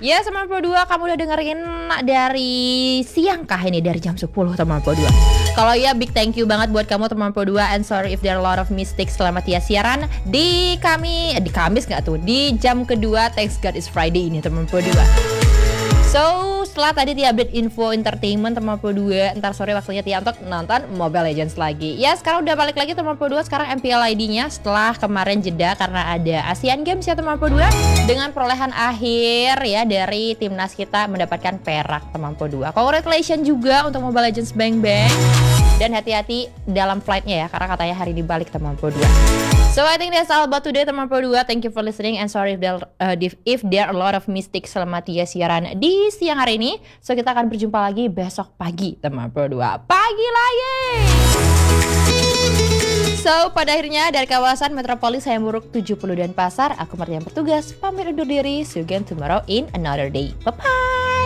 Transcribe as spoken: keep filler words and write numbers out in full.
Ya teman Pro dua, kamu udah dengerin dari siang kah ini, dari jam sepuluh teman Pro dua. Kalau ya big thank you banget buat kamu teman Pro dua, and sorry if there are a lot of mistakes selama Tia siaran di kami di Kamis nggak tuh, di jam kedua Thanks God It's Friday ini teman Pro dua. So, setelah tadi Tia update info entertainment teman Pro dua, ntar sore waktunya Tia untuk nonton Mobile Legends lagi. Ya, sekarang udah balik lagi teman Pro dua, sekarang M P L I D-nya setelah kemarin jeda karena ada Asian Games ya teman Pro dua, dengan perolehan akhir ya dari timnas kita mendapatkan perak teman Pro dua. Congratulations juga untuk Mobile Legends Bang Bang. Dan hati-hati dalam flightnya ya, karena katanya hari ini balik teman Pro dua. So I think that's all about today teman Pro dua. Thank you for listening, and sorry if there, uh, if there are a lot of mistakes selama Tia siaran di siang hari ini. So kita akan berjumpa lagi besok pagi teman Pro dua. Pagi lagi. So pada akhirnya dari kawasan Metropolis Hayamuruk tujuh puluh dan Pasar, aku Martian bertugas pamit undur diri. See you again tomorrow in another day. Bye bye.